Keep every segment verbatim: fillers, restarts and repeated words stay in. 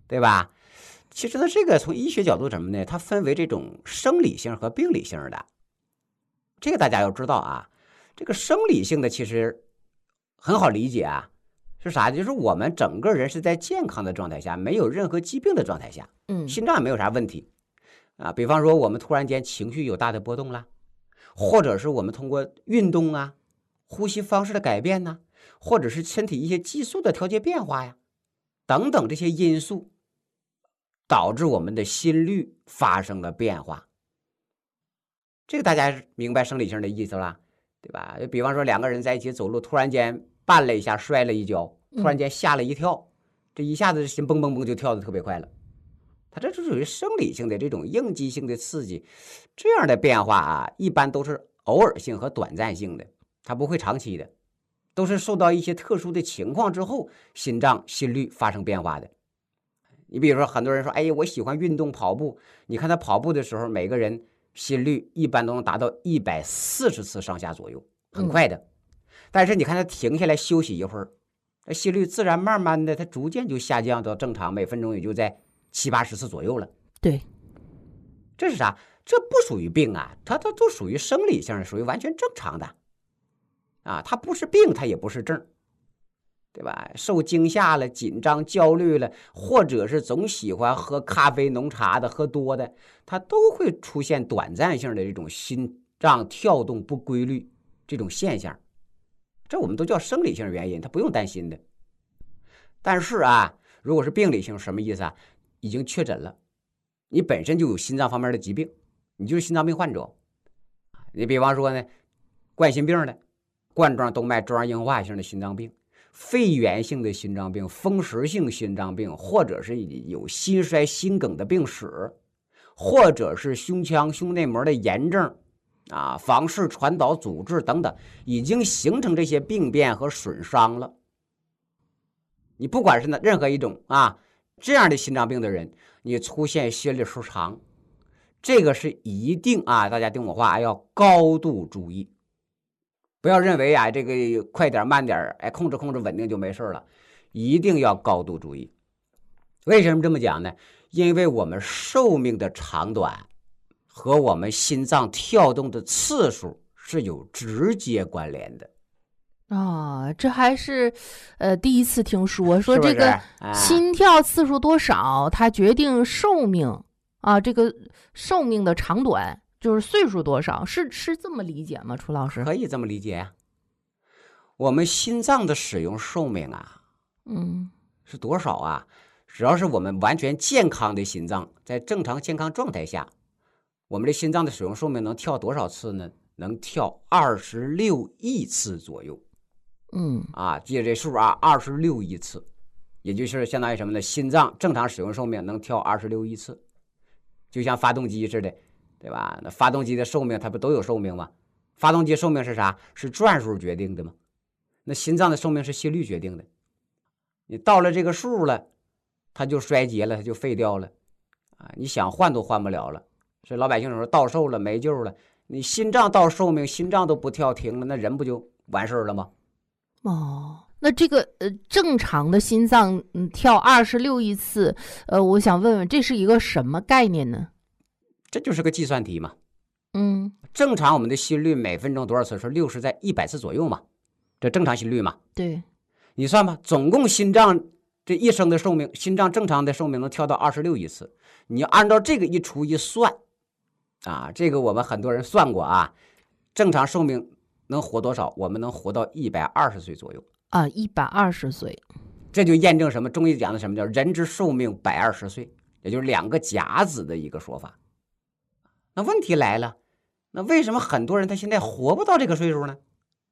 对吧？其实呢，这个从医学角度什么呢？它分为这种生理性和病理性的。这个大家要知道啊，这个生理性的其实很好理解啊，是啥？就是我们整个人是在健康的状态下，没有任何疾病的状态下， 嗯， 心脏也没有啥问题啊。比方说我们突然间情绪有大的波动了，或者是我们通过运动啊、呼吸方式的改变呢、啊，或者是身体一些激素的调节变化呀，等等这些因素，导致我们的心率发生了变化。这个大家明白生理性的意思了，对吧？比方说两个人在一起走路，突然间绊了一下，摔了一跤，突然间吓了一跳，嗯、这一下子心蹦蹦蹦就跳得特别快了。它这是属于生理性的这种应激性的刺激，这样的变化啊，一般都是偶尔性和短暂性的，它不会长期的，都是受到一些特殊的情况之后，心脏心率发生变化的。你比如说，很多人说，哎，我喜欢运动跑步，你看他跑步的时候，每个人心率一般都能达到一百四十次上下左右，很快的。嗯、但是你看他停下来休息一会儿，那心率自然慢慢的，它逐渐就下降到正常，每分钟也就在七八十次左右了。 对， 这是啥？这不属于病啊，它它都属于生理性，属于完全正常的啊，它不是病，它也不是症，对吧？受惊吓了、紧张、焦虑了，或者是总喜欢喝咖啡、浓茶的、喝多的，它都会出现短暂性的这种心脏跳动不规律这种现象，这我们都叫生理性原因，它不用担心的。但是啊，如果是病理性，什么意思啊？已经确诊了，你本身就有心脏方面的疾病，你就是心脏病患者。你比方说呢，冠心病的、冠状动脉粥样硬化性的心脏病、肺源性的心脏病、风湿性心脏病，或者是有心衰心梗的病史，或者是胸腔胸内膜的炎症啊、房室传导阻滞等等，已经形成这些病变和损伤了。你不管是呢任何一种啊这样的心脏病的人，你出现心律失常，这个是一定啊，大家听我话，要高度注意，不要认为啊这个快点慢点，哎控制控制稳定就没事了，一定要高度注意。为什么这么讲呢？因为我们寿命的长短和我们心脏跳动的次数是有直接关联的。 啊、哦，这还是呃第一次听说，说这个心跳次数多少，它决定寿命啊，这个寿命的长短就是岁数多少，是是这么理解吗？楚老师可以这么理解呀、啊。我们心脏的使用寿命啊， 嗯， 是多少啊？只要是我们完全健康的心脏，在正常健康状态下，我们的心脏的使用寿命能跳多少次呢？能跳二十六亿次左右。 嗯啊，记着这数啊，二十六亿次，也就是相当于什么呢？心脏正常使用寿命能跳二十六亿次，就像发动机似的，对吧？那发动机的寿命它不都有寿命吗？发动机寿命是啥？是转数决定的吗？那心脏的寿命是心率决定的。你到了这个数了，它就衰竭了，它就废掉了啊！你想换都换不了了。所以老百姓说到寿了没救了，你心脏到寿命，心脏都不跳停了，那人不就完事儿了吗？ 哦，那这个呃正常的心脏嗯跳二十六亿次，呃，我想问问，这是一个什么概念呢？ 这就是个计算题嘛。 嗯， 正常我们的心率每分钟多少次？是六十在一百次左右嘛，这正常心率嘛。 对， 你算吧，总共心脏这一生的寿命，心脏正常的寿命能跳到二十六亿次。你按照这个一除一算，啊，这个我们很多人算过啊，正常寿命能活多少？我们能活到一百二十岁左右啊，一百二十岁， 这就验证什么？中医讲的什么叫人之寿命百二十岁，也就是两个甲子的一个说法。那问题来了，那为什么很多人他现在活不到这个岁数呢？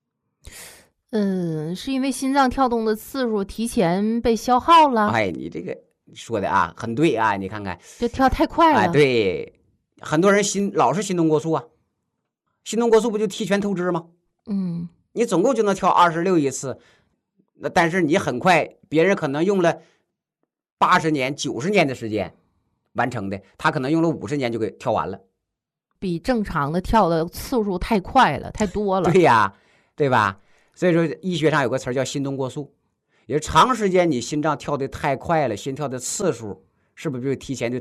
嗯，是因为心脏跳动的次数提前被消耗了。 哎，你这个说的啊，很对啊，你看看， 就跳太快了。 哎，对，很多人心老是心动过速啊，心动过速不就提前透支吗？ 嗯， 你总共就能跳二十六亿次，那但是你很快，别人可能用了八十年、九十年的时间完成的，他可能用了五十年就给跳完了， 比正常的跳的次数太快了，太多了。 对呀，对吧？所以说医学上有个词叫心动过速， 也长时间你心脏跳得太快了，心跳的次数是不是就提前就